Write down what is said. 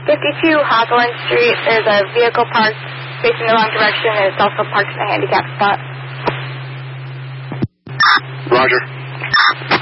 52 Hawthorne Street. There's a vehicle parked facing the wrong direction, and it's also parked in a handicap spot. Roger.